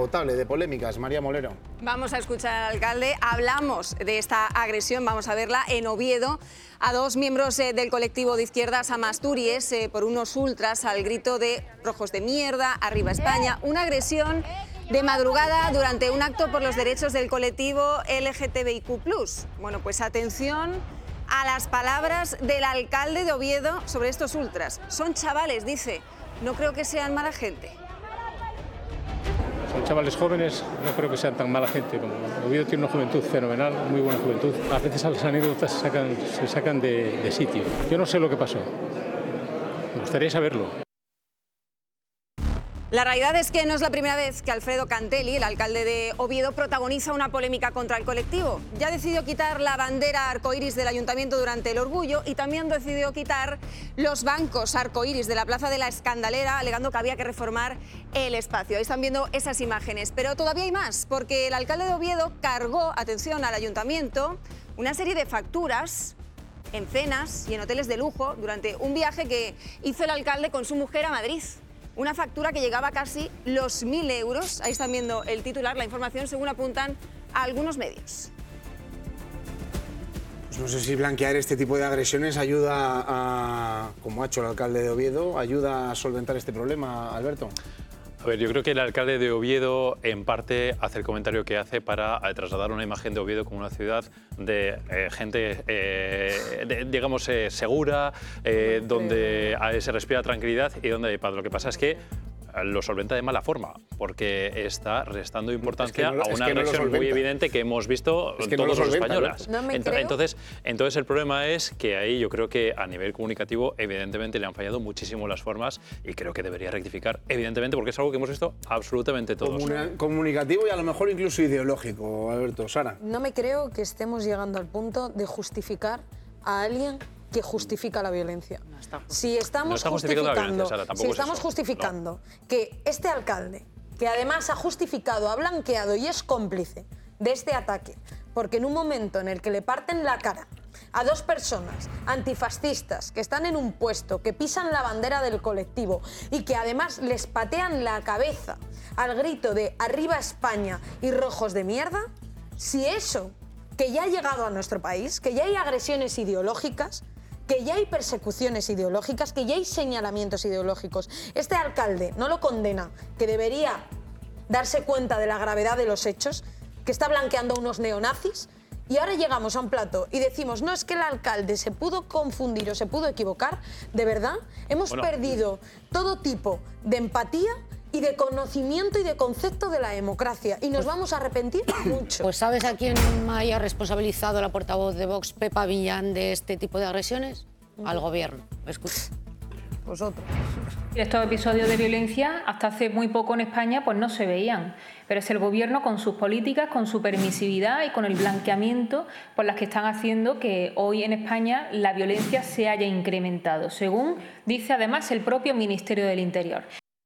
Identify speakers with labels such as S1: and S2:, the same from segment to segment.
S1: inagotable de polémicas. María Molero.
S2: Vamos a escuchar al alcalde. Hablamos de esta agresión, vamos a verla en Oviedo, a dos miembros del colectivo de izquierdas Amasturies por unos ultras al grito de "rojos de mierda, arriba España". Una agresión de madrugada durante un acto por los derechos del colectivo LGTBIQ+. Bueno, pues atención a las palabras del alcalde de Oviedo sobre estos ultras. Son chavales, dice, no creo que sean mala gente.
S3: Son chavales jóvenes, no creo que sean tan mala gente. Como Oviedo tiene una juventud fenomenal, muy buena juventud. A veces las anécdotas se sacan de sitio. Yo no sé lo que pasó. Me gustaría saberlo.
S2: La realidad es que no es la primera vez que Alfredo Cantelli, el alcalde de Oviedo, protagoniza una polémica contra el colectivo. Ya decidió quitar la bandera arcoíris del ayuntamiento durante el orgullo y también decidió quitar los bancos arcoíris de la Plaza de la Escandalera, alegando que había que reformar el espacio. Ahí están viendo esas imágenes. Pero todavía hay más, porque el alcalde de Oviedo cargó, atención, al ayuntamiento una serie de facturas en cenas y en hoteles de lujo durante un viaje que hizo el alcalde con su mujer a Madrid. Una factura que llegaba a casi los 1.000 euros. Ahí están viendo el titular, la información, según apuntan a algunos medios.
S1: Pues no sé si blanquear este tipo de agresiones ayuda a, como ha hecho el alcalde de Oviedo, ayuda a solventar este problema, Alberto.
S4: A ver, yo creo que el alcalde de Oviedo, en parte, hace el comentario que hace para trasladar una imagen de Oviedo como una ciudad de gente, digamos, segura, donde se respira tranquilidad y donde hay paz. Lo que pasa es que lo solventa de mala forma, porque está restando importancia a una agresión muy evidente que hemos visto todos los españoles. Entonces el problema es que ahí yo creo que a nivel comunicativo evidentemente le han fallado muchísimo las formas y creo que debería rectificar, evidentemente, porque es algo que hemos visto absolutamente todos.
S1: Comunicativo y a lo mejor incluso ideológico, Alberto. Sara.
S5: No me creo que estemos llegando al punto de justificar a alguien que justifica la violencia. Si estamos justificando que este alcalde, que además ha justificado, ha blanqueado y es cómplice de este ataque, porque en un momento en el que le parten la cara a dos personas antifascistas que están en un puesto, que pisan la bandera del colectivo y que además les patean la cabeza al grito de "arriba España" y "rojos de mierda", si eso, que ya ha llegado a nuestro país, que ya hay agresiones ideológicas, que ya hay persecuciones ideológicas, que ya hay señalamientos ideológicos, este alcalde no lo condena, que debería darse cuenta de la gravedad de los hechos, que está blanqueando a unos neonazis, y ahora llegamos a un plato y decimos, no, es que el alcalde se pudo confundir o se pudo equivocar, de verdad, hemos perdido todo tipo de empatía y de conocimiento y de concepto de la democracia, y nos vamos a arrepentir mucho.
S6: Pues ¿sabes a quién haya responsabilizado la portavoz de Vox, Pepa Villán, de este tipo de agresiones? Al gobierno. Escucha.
S5: Vosotros.
S7: Estos episodios de violencia hasta hace muy poco en España pues no se veían, pero es el gobierno con sus políticas, con su permisividad y con el blanqueamiento por las que están haciendo que hoy en España la violencia se haya incrementado, según dice además el propio Ministerio del Interior.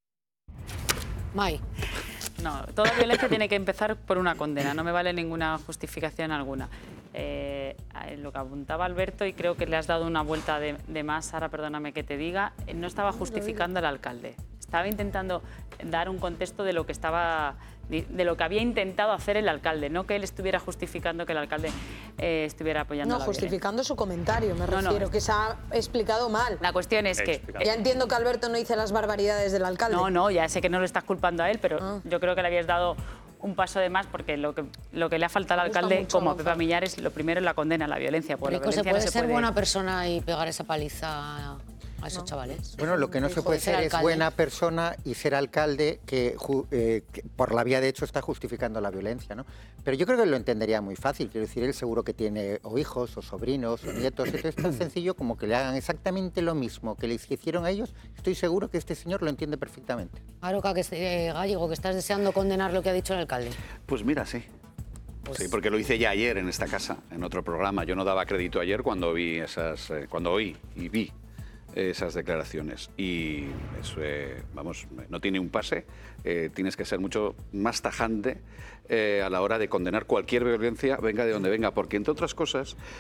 S6: May.
S8: No, toda violencia tiene que empezar por una condena, no me vale ninguna justificación alguna. Lo que apuntaba Alberto, y creo que le has dado una vuelta de más, Sara, perdóname que te diga, no estaba justificando al alcalde, estaba intentando dar un contexto de lo que había intentado hacer el alcalde, no que él estuviera justificando que el alcalde estuviera apoyando la violencia.
S5: Justificando su comentario, me refiero, que se ha explicado mal.
S8: La cuestión es que...
S5: Ya entiendo que Alberto no dice las barbaridades del alcalde.
S8: No, ya sé que no lo estás culpando a él, pero yo creo que le habías dado un paso de más, porque lo que le ha faltado al alcalde, como a Pepa Millares, lo primero es la condena a la violencia.
S6: ¿Se puede ser buena persona y pegar esa paliza a esos chavales?
S9: Bueno, lo que no se puede ser es buena persona y ser alcalde que por la vía de hecho está justificando la violencia, ¿no? Pero yo creo que lo entendería muy fácil. Quiero decir, él seguro que tiene o hijos, o sobrinos, o nietos. Entonces es tan sencillo como que le hagan exactamente lo mismo que les hicieron a ellos. Estoy seguro que este señor lo entiende perfectamente.
S6: Aroca, Gallego, que estás deseando condenar lo que ha dicho el alcalde.
S10: Pues mira, sí. Sí, porque lo hice ya ayer en esta casa, en otro programa. Yo no daba crédito ayer cuando vi vi esas declaraciones, y eso, vamos, no tiene un pase. Tienes que ser mucho más tajante a la hora de condenar cualquier violencia, venga de donde venga, porque entre otras cosas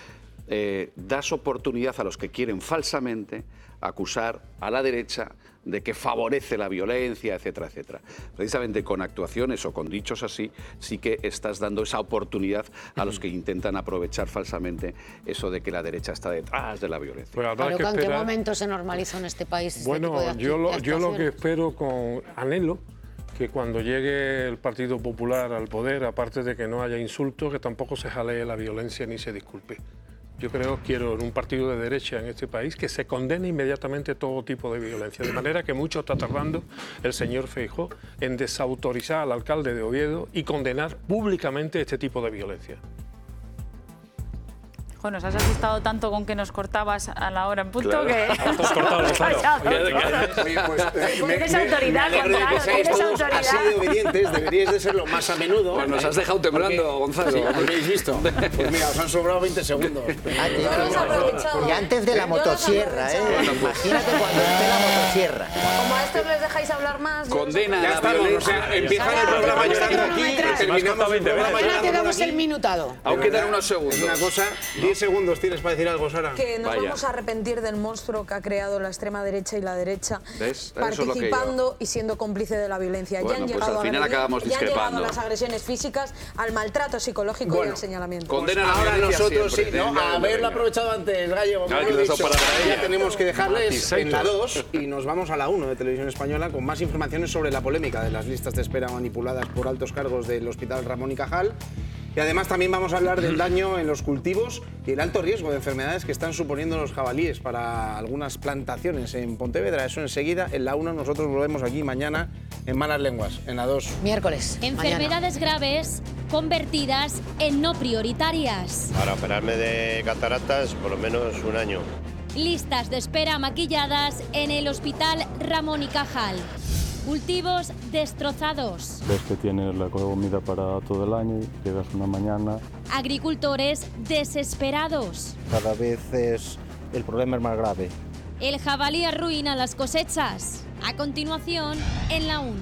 S10: das oportunidad a los que quieren falsamente acusar a la derecha de que favorece la violencia, etcétera, etcétera. Precisamente con actuaciones o con dichos así, sí que estás dando esa oportunidad a los que intentan aprovechar falsamente eso de que la derecha está detrás de la violencia.
S6: Pues ¿en qué momento se normaliza en este país este
S11: bueno,
S6: tipo de
S11: yo lo que espero con anhelo, que cuando llegue el Partido Popular al poder, aparte de que no haya insultos, que tampoco se jalee la violencia ni se disculpe. Yo quiero en un partido de derecha en este país que se condene inmediatamente todo tipo de violencia, de manera que mucho está tardando el señor Feijóo en desautorizar al alcalde de Oviedo y condenar públicamente este tipo de violencia.
S8: Bueno, nos has asustado tanto con que nos cortabas a la hora en punto
S11: Claro.
S8: que...
S5: Tienes autoridad, Gonzalo, tienes autoridad.
S1: Así de obedientes, deberíais de serlo más a menudo.
S10: Pues nos has dejado temblando, Gonzalo.
S1: Sí, ¿habéis visto? Pues mira, os han sobrado 20 segundos.
S9: Y antes de la motosierra, imagínate cuando esté la motosierra.
S5: Como a estos les dejáis hablar más...
S10: Condena
S1: Ya
S10: la
S1: estamos,
S10: violencia.
S1: o sea, empiezan el programa llorando aquí, terminamos el programa
S6: Mañana te
S1: llorando
S6: damos
S1: aquí.
S6: el minutado.
S10: Aún quedan unos segundos.
S1: Es una cosa, 10 segundos tienes para decir algo, Sara.
S5: Que nos
S10: Vaya.
S5: vamos a arrepentir del monstruo que ha creado la extrema derecha y la derecha,
S10: ¿Ves? Eso es lo que
S5: participando y siendo cómplice de la violencia.
S10: Bueno,
S5: ya han
S10: pues
S5: llegado
S10: al final
S5: a la
S10: acabamos
S5: ya han llegado
S10: discrepando.
S5: a las agresiones físicas, al maltrato psicológico y
S1: Bueno,
S5: al señalamiento.
S10: Condena la
S1: Ahora
S10: violencia
S1: nosotros
S10: siempre,
S1: sí, ¿no?
S10: venga,
S1: Haberlo
S10: venga.
S1: aprovechado antes, Gallego, como
S10: Claro,
S1: lo he
S10: que nos
S1: dicho.
S10: ha parado
S1: Ya
S10: ella.
S1: tenemos que dejarles
S11: Matisator.
S1: en la 2 y nos vamos a la 1 de Televisión Española con más informaciones sobre la polémica de las listas de espera manipuladas por altos cargos del Hospital Ramón y Cajal. Y además también vamos a hablar del daño en los cultivos y el alto riesgo de enfermedades que están suponiendo los jabalíes para algunas plantaciones en Pontevedra. Eso enseguida en la 1. Nosotros volvemos aquí mañana en Malas Lenguas, en la 2.
S6: Miércoles.
S12: Enfermedades graves convertidas en no prioritarias.
S13: Para operarme de cataratas, por lo menos un año.
S12: Listas de espera maquilladas en el Hospital Ramón y Cajal. Cultivos destrozados.
S14: Ves que tienes la comida para todo el año y llegas una mañana.
S12: Agricultores desesperados.
S14: Cada vez el problema es más grave.
S12: El jabalí arruina las cosechas. A continuación, en la 1.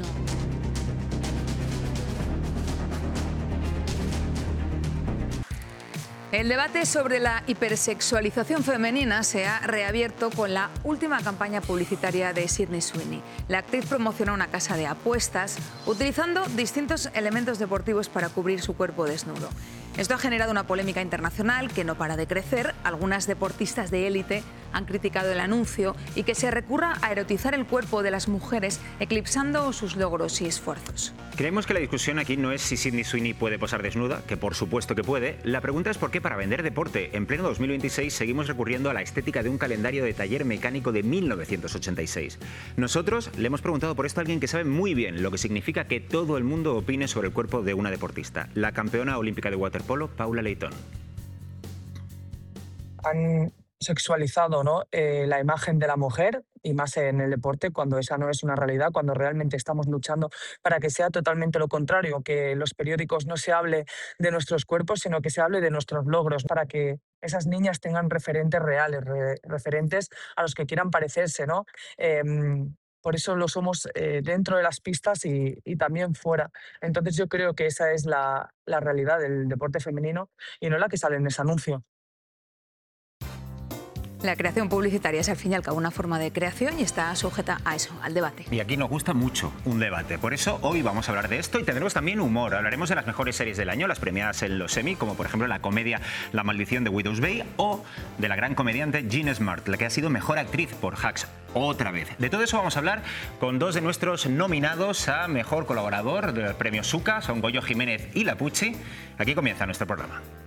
S15: El debate sobre la hipersexualización femenina se ha reabierto con la última campaña publicitaria de Sydney Sweeney. La actriz promociona una casa de apuestas utilizando distintos elementos deportivos para cubrir su cuerpo desnudo. Esto ha generado una polémica internacional que no para de crecer. Algunas deportistas de élite han criticado el anuncio y que se recurra a erotizar el cuerpo de las mujeres, eclipsando sus logros y esfuerzos.
S16: Creemos que la discusión aquí no es si Sydney Sweeney puede posar desnuda, que por supuesto que puede. La pregunta es por qué para vender deporte en pleno 2026 seguimos recurriendo a la estética de un calendario de taller mecánico de 1986. Nosotros le hemos preguntado por esto a alguien que sabe muy bien lo que significa que todo el mundo opine sobre el cuerpo de una deportista, la campeona olímpica de waterpolo, Paula Leitón.
S17: Han sexualizado, ¿no? La imagen de la mujer, y más en el deporte, cuando esa no es una realidad, cuando realmente estamos luchando para que sea totalmente lo contrario, que en los periódicos no se hable de nuestros cuerpos, sino que se hable de nuestros logros, para que esas niñas tengan referentes reales, referentes a los que quieran parecerse, ¿no? Por eso lo somos dentro de las pistas y también fuera. Entonces yo creo que esa es la realidad del deporte femenino y no la que sale en ese anuncio.
S15: La creación publicitaria es al fin y al cabo una forma de creación y está sujeta a eso, al debate.
S16: Y aquí nos gusta mucho un debate. Por eso hoy vamos a hablar de esto y tendremos también humor. Hablaremos de las mejores series del año, las premiadas en los Emmy, como por ejemplo la comedia La maldición de Widow's Bay, o de la gran comediante Jean Smart, la que ha sido mejor actriz por Hacks. Otra vez. De todo eso vamos a hablar con dos de nuestros nominados a mejor colaborador del premio Suca, son Goyo Jiménez y Lapucci. Aquí comienza nuestro programa.